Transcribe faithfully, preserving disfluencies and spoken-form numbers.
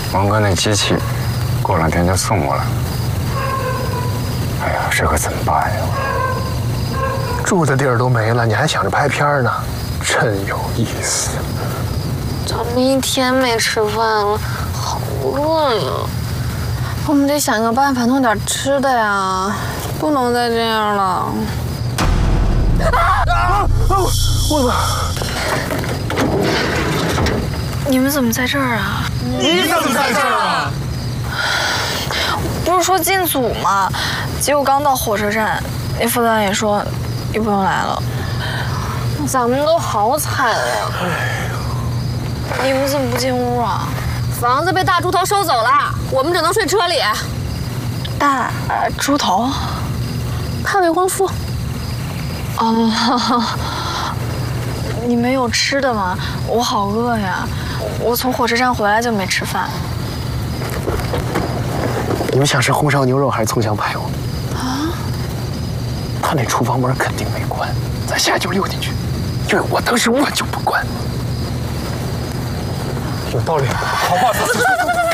王哥那机器过两天就送过来。哎呀，这可怎么办呀？ 住的地儿都没了，你还想着拍片呢，真有意思。 咱们一天没吃饭了，好饿呀！我们得想个办法弄点吃的呀，不能再这样了。啊！啊！ 我的妈！ 你们怎么在这儿啊？ 你怎么在这儿啊？ 不是说进组吗？结果刚到火车站，那副导演说又不用来了。咱们都好惨呀！你们怎么不进屋啊？ 房子被大猪头收走了，我们只能睡车里。 大、呃、猪头， 怕未婚夫。 哦，你们有吃的吗？我好饿呀！我从火车站回来就没吃饭。 你们想吃红烧牛肉还是葱香排骨？ 啊？ 他那厨房门肯定没关，咱现在就溜进去，因为我当时我就不关。有道理，好话说。